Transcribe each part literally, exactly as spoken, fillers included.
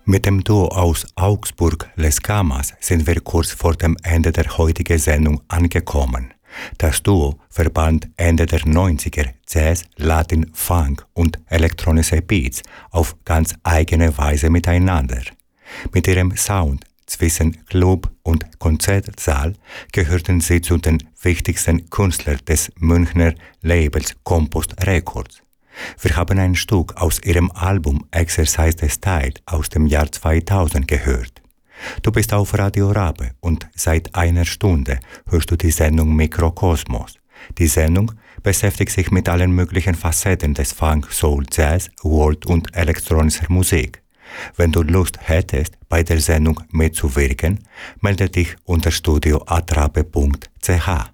Mit dem Duo aus Augsburg Les Camas sind wir kurz vor dem Ende der heutigen Sendung angekommen. Das Duo verband Ende der neunziger Jazz, Latin, Funk und elektronische Beats auf ganz eigene Weise miteinander. Mit ihrem Sound zwischen Club und Konzertsaal gehörten sie zu den wichtigsten Künstlern des Münchner Labels Compost Records. Wir haben ein Stück aus ihrem Album Exercise the Style aus dem Jahr zweitausend gehört. Du bist auf Radio Rabe und seit einer Stunde hörst du die Sendung Mikrokosmos. Die Sendung beschäftigt sich mit allen möglichen Facetten des Funk, Soul, Jazz, World und elektronischer Musik. Wenn du Lust hättest, bei der Sendung mitzuwirken, melde dich unter studio at rabe punkt c h.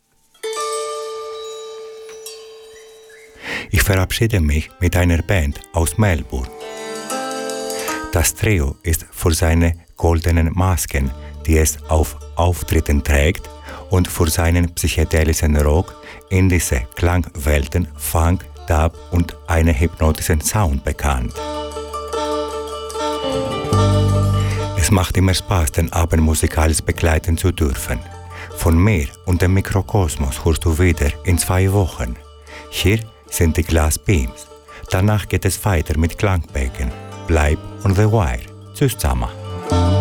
Ich verabschiede mich mit einer Band aus Melbourne. Das Trio ist für seine goldenen Masken, die es auf Auftritten trägt, und für seinen psychedelischen Rock in diese Klangwelten, Funk, Dub und einen hypnotischen Sound bekannt. Es macht immer Spaß, den Abend musikalisch begleiten zu dürfen. Von mir und dem Mikrokosmos hörst du wieder in zwei Wochen. Hier sind die Glass Beams. Danach geht es weiter mit Klangbecken. Bleib on the wire. Tschüss zusammen.